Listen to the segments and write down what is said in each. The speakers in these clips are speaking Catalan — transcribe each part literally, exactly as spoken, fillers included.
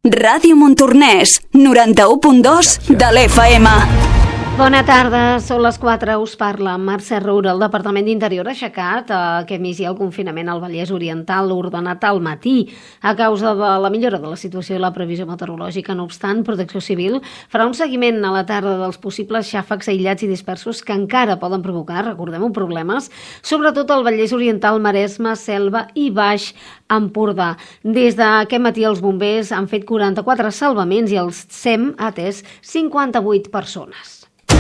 Ràdio Montornès, noranta-u punt dos de l'F M. Bona tarda, són les quatre, us parla Mercè Roura. El Departament d'Interior ha aixecat aquest migdia el confinament al Vallès Oriental ordenat al matí a causa de la millora de la situació i la previsió meteorològica. No obstant, Protecció Civil farà un seguiment a la tarda dels possibles xàfecs aïllats i dispersos que encara poden provocar, recordem-ho, problemes, sobretot al Vallès Oriental, Maresme, Selva i Baix Empordà. Des d'aquest matí els bombers han fet quaranta-quatre salvaments i el S E M ha atès cinquanta-vuit persones.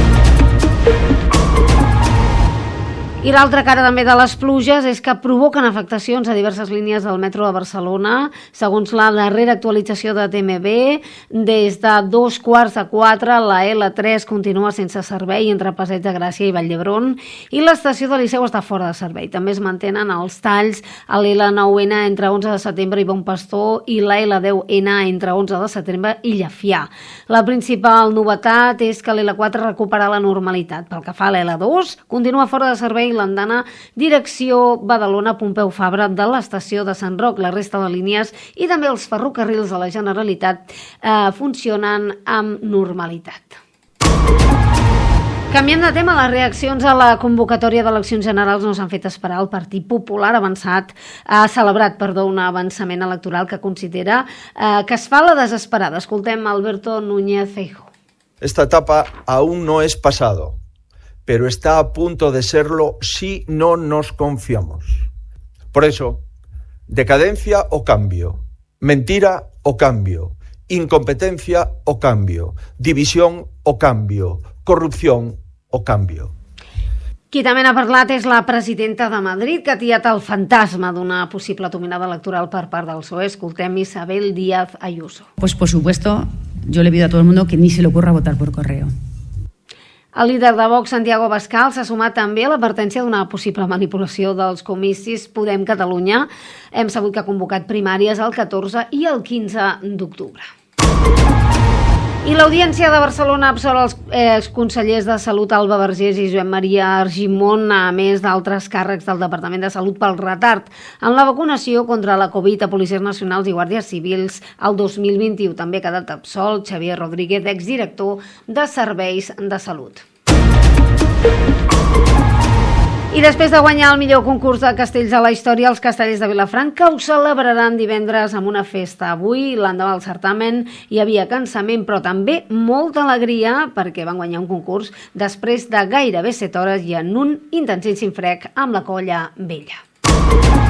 I l'altra cara també de les pluges és que provoquen afectacions a diverses línies del metro de Barcelona. Segons la darrera actualització de T M B, des de dos quarts de quatre, la L tres continua sense servei entre Passeig de Gràcia i Vall d'Hebron i l'estació de Liceu està fora de servei. També es mantenen els talls a l'L nou N entre onze de setembre i Bon Pastor i la L deu N entre onze de setembre i Llefià. La principal novetat és que l'L quatre recupera la normalitat. Pel que fa a l'L dos, continua fora de servei l'andana direcció Badalona-Pompeu Fabra de l'estació de Sant Roc. La resta de línies i també els ferrocarrils de la Generalitat eh, funcionen amb normalitat. Canviant de tema, les reaccions a la convocatòria d'eleccions generals no s'han fet esperar. El Partit Popular avançat, ha celebrat perdó, un avançament electoral que considera eh, que es fa la desesperada. Escoltem Alberto Núñez Feijóo. Esta etapa aún no es pasado, pero está a punto de serlo si no nos confiamos. Por eso, decadencia o cambio, mentira o cambio, incompetencia o cambio, división o cambio, corrupción o cambio. Qui també n'ha parlat és la presidenta de Madrid, que ha tiat el fantasma d'una possible dominada electoral per part del P S O E. Escoltem Isabel Díaz Ayuso. Pues por supuesto, yo le pido a todo el mundo que ni se le ocurra votar por correo. El líder de Vox, Santiago Abascal, s'ha sumat també a l'advertència d'una possible manipulació dels comicis Podem Catalunya. Hem sabut que ha convocat primàries el catorze i el quinze d'octubre. I l'Audiència de Barcelona absol els exconsellers de Salut Alba Vergés i Joan Maria Argimon, a més d'altres càrrecs del Departament de Salut pel retard en la vacunació contra la Covid a policies nacionals i guàrdies civils el dos mil vint-i-u. També ha quedat absolt Xavier Rodríguez, exdirector de Serveis de Salut. I després de guanyar el millor concurs de castells de la història, els Castellers de Vilafranca ho celebraran divendres amb una festa. Avui, l'endemà del certamen, hi havia cansament, però també molta alegria perquè van guanyar un concurs després de gairebé set hores i en un intensíssim frec amb la Colla Vella.